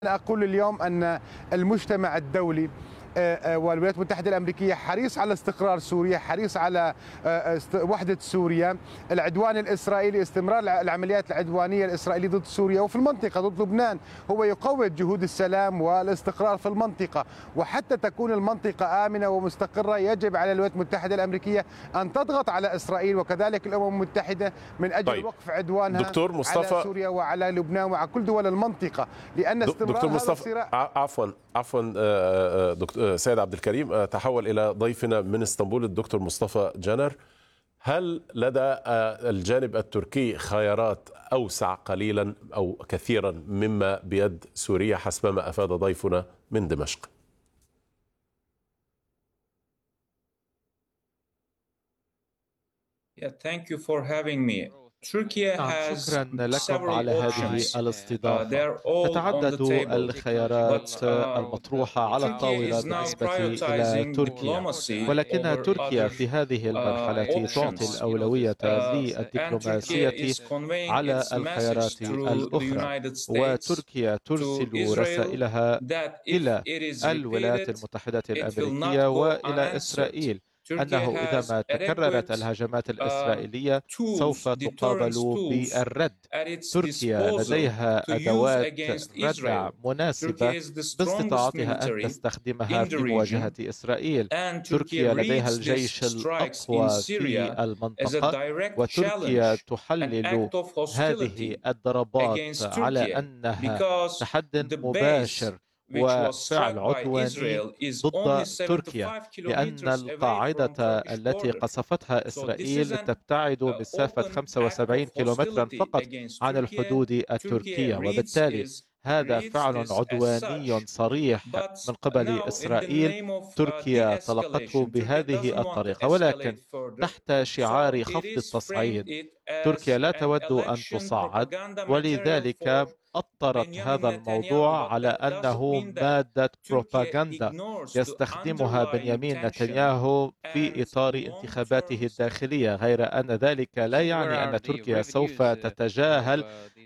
أنا أقول اليوم أن المجتمع الدولي والولايات المتحدة الأمريكية حريص على استقرار سوريا، حريص على وحدة سوريا. العدوان الإسرائيلي، استمرار العمليات العدوانية الإسرائيلية ضد سوريا وفي المنطقة ضد لبنان هو يقوض جهود السلام والاستقرار في المنطقة، وحتى تكون المنطقة آمنة ومستقرة يجب على الولايات المتحدة الأمريكية أن تضغط على إسرائيل وكذلك الأمم المتحدة من أجل وقف عدوانها دكتور مصطفى على سوريا وعلى لبنان وعلى كل دول المنطقة، لأن استمرار دكتور هذا مصطفى الصراع. عفوا دكتور سيد عبد الكريم، تحول إلى ضيفنا من اسطنبول الدكتور مصطفى جنر. هل لدى الجانب التركي خيارات أوسع قليلا أو كثيرا مما بيد سوريا حسب ما أفاد ضيفنا من دمشق؟ Thank you for having me. شكرا لكم على هذه الاستضافة. تتعدد الخيارات المطروحة على الطاولة بالنسبة إلى تركيا، ولكن تركيا في هذه المرحلة تعطي الأولوية للدبلوماسية على الخيارات الأخرى، وتركيا ترسل رسائلها إلى الولايات المتحدة الأمريكية وإلى إسرائيل أنه إذا ما تكررت الهجمات الإسرائيلية سوف تقابل بالرد. تركيا لديها أدوات ردع مناسبة باستطاعتها أن تستخدمها في مواجهة إسرائيل. تركيا لديها الجيش الأقوى في المنطقة، وتركيا تحلل هذه الضربات على أنها تحد مباشر وفعل عدواني ضد تركيا، لأن القاعدة التي قصفتها إسرائيل تبتعد مسافة 75 كيلومترا فقط عن الحدود التركية، وبالتالي هذا فعل عدواني صريح من قبل إسرائيل. تركيا تلقته بهذه الطريقة، ولكن تحت شعار خفض التصعيد. تركيا لا تود أن تصعد، ولذلك أطرت هذا الموضوع على أنه مادة بروباغندا يستخدمها بنيامين نتنياهو في إطار انتخاباته الداخلية، غير أن ذلك لا يعني أن تركيا سوف تتجاهل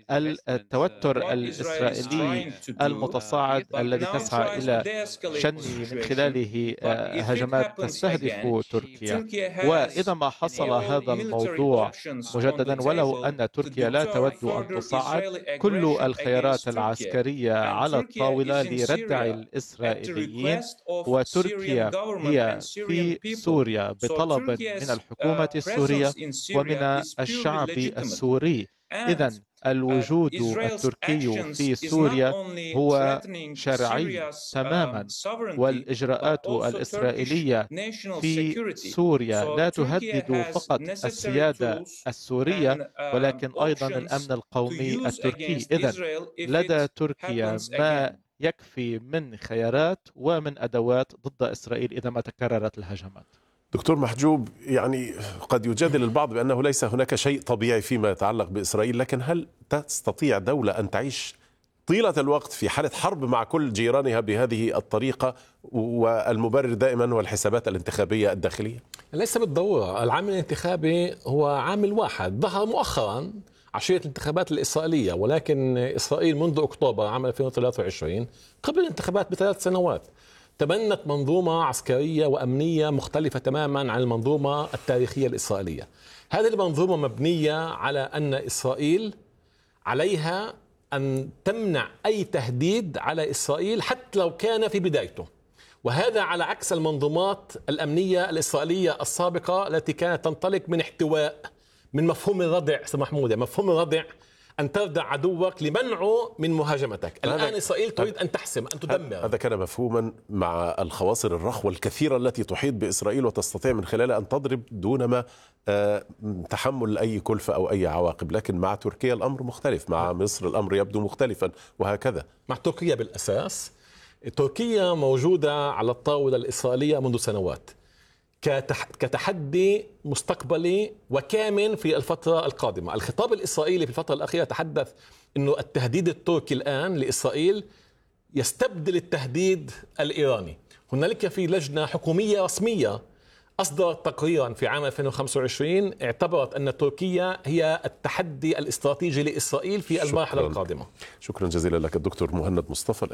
التوتر الإسرائيلي المتصاعد الذي تسعى إلى شن من خلاله هجمات تستهدف تركيا. وإذا ما حصل هذا الموضوع مجددا، ولو أن تركيا لا تود أن تصعد، كل الخيارات العسكرية على الطاولة لردع الإسرائيليين، وتركيا هي في سوريا بطلب من الحكومة السورية ومن الشعب السوري. إذن الوجود التركي في سوريا هو شرعي تماما، والإجراءات الإسرائيلية في سوريا لا تهدد فقط السيادة السورية ولكن أيضا الأمن القومي التركي. إذن لدى تركيا ما يكفي من خيارات ومن أدوات ضد إسرائيل إذا ما تكررت الهجمات. دكتور محجوب، يعني قد يجادل البعض بأنه ليس هناك شيء طبيعي فيما يتعلق بإسرائيل، لكن هل تستطيع دولة أن تعيش طيلة الوقت في حالة حرب مع كل جيرانها بهذه الطريقة، والمبرر دائما والحسابات الانتخابية الداخلية؟ ليس بالضرورة. العامل الانتخابي هو عامل واحد ظهر مؤخرا عشية الانتخابات الإسرائيلية، ولكن إسرائيل منذ أكتوبر عام 2023 قبل الانتخابات ب3 سنوات تبنت منظومة عسكرية وأمنية مختلفة تماما عن المنظومة التاريخية الإسرائيلية. هذه المنظومة مبنية على أن إسرائيل عليها أن تمنع أي تهديد على إسرائيل حتى لو كان في بدايته، وهذا على عكس المنظومات الأمنية الإسرائيلية السابقة التي كانت تنطلق من احتواء، من مفهوم الردع. محمود، مفهوم الردع أن تردع عدوك لمنعه من مهاجمتك. الآن إسرائيل تريد أن تحسم، أن تدمر. هذا كان مفهوما مع الخواصر الرخوة الكثيرة التي تحيط بإسرائيل وتستطيع من خلالها أن تضرب دون ما تحمل أي كلفة أو أي عواقب، لكن مع تركيا الأمر مختلف، مع مصر الأمر يبدو مختلفا، وهكذا. مع تركيا بالأساس، تركيا موجودة على الطاولة الإسرائيلية منذ سنوات كتحدي مستقبلي وكامن في الفترة القادمة. الخطاب الإسرائيلي في الفترة الأخيرة تحدث أنه التهديد التركي الآن لإسرائيل يستبدل التهديد الإيراني. هنالك في لجنة حكومية رسمية أصدرت تقريرا في عام 2025 اعتبرت أن تركيا هي التحدي الاستراتيجي لإسرائيل في المرحلة القادمة. شكرا جزيلا لك الدكتور مهند مصطفى.